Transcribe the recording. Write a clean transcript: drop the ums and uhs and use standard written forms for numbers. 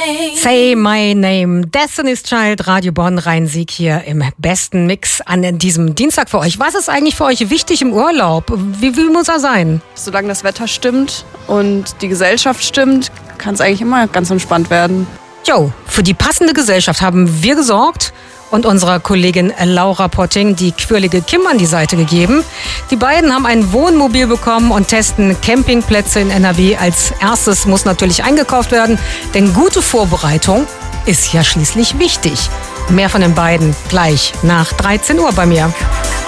Say My Name. Destiny's Child, Radio Bonn, Rhein-Sieg hier im besten Mix an diesem Dienstag für euch. Was ist eigentlich für euch wichtig im Urlaub? Wie muss er sein? Solange das Wetter stimmt und die Gesellschaft stimmt, kann es eigentlich immer ganz entspannt werden. Jo, für die passende Gesellschaft haben wir gesorgt und unserer Kollegin Laura Potting die quirlige Kim an die Seite gegeben. Die beiden haben ein Wohnmobil bekommen und testen Campingplätze in NRW. Als erstes muss natürlich eingekauft werden, denn gute Vorbereitung ist ja schließlich wichtig. Mehr von den beiden gleich nach 13 Uhr bei mir.